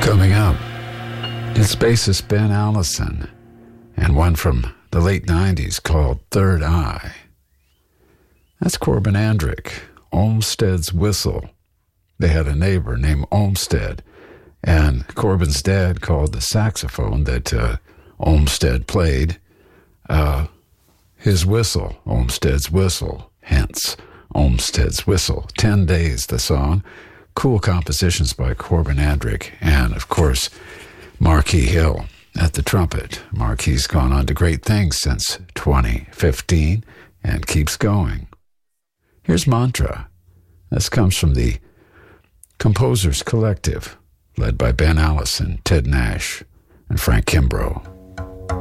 Coming up, it's bassist Ben Allison and one from the late 90s called Third Eye. That's Corbin Andrick, Olmsted's Whistle. They had a neighbor named Olmsted, and Corbin's dad called the saxophone that Olmsted played his whistle, Olmsted's Whistle, hence Olmsted's Whistle. 10 Days, the song. Cool compositions by Corbin Andrick, and, of course, Marquis Hill at the trumpet. Marquis's gone on to great things since 2015 and keeps going. Here's Mantra. This comes from the Composers Collective, led by Ben Allison, Ted Nash, and Frank Kimbrough.